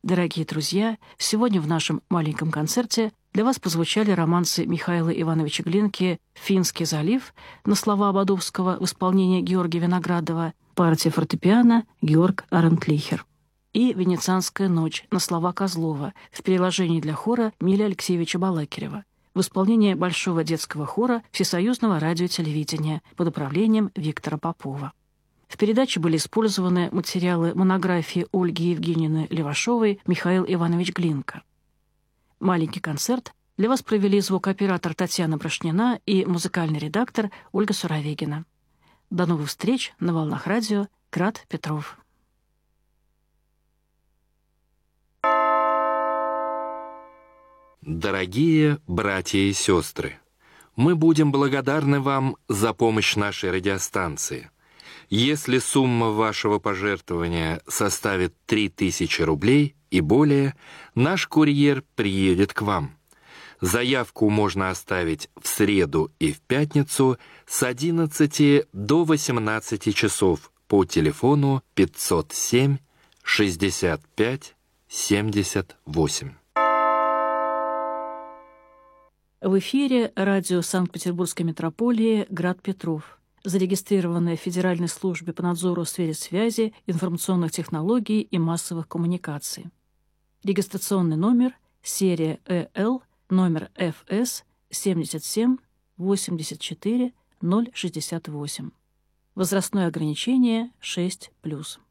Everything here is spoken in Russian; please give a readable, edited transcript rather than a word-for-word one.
Дорогие друзья, сегодня в нашем маленьком концерте для вас прозвучали романсы Михаила Ивановича Глинки «Финский залив» на слова Ободовского в исполнении Георгия Виноградова, партия фортепиано Георг Арентлихер и «Венецианская ночь» на слова Козлова в переложении для хора Миля Алексеевича Балакирева в исполнении Большого детского хора Всесоюзного радио и телевидения под управлением Виктора Попова. В передаче были использованы материалы монографии Ольги Евгеньевны Левашовой «Михаил Иванович Глинка». Маленький концерт для вас провели звукооператор Татьяна Брошнина и музыкальный редактор Ольга Суровегина. До новых встреч на волнах радио Град Петров. Дорогие братья и сестры, мы будем благодарны вам за помощь нашей радиостанции. Если сумма вашего пожертвования составит 3000 рублей и более, наш курьер приедет к вам. Заявку можно оставить в среду и в пятницу с 11 до 18 часов по телефону 507 65 78. В эфире радио Санкт-Петербургской метрополии «Град Петров», зарегистрированное в Федеральной службе по надзору в сфере связи, информационных технологий и массовых коммуникаций. Регистрационный номер серия ЭЛ, номер ФС 77 84 068. Возрастное ограничение 6+.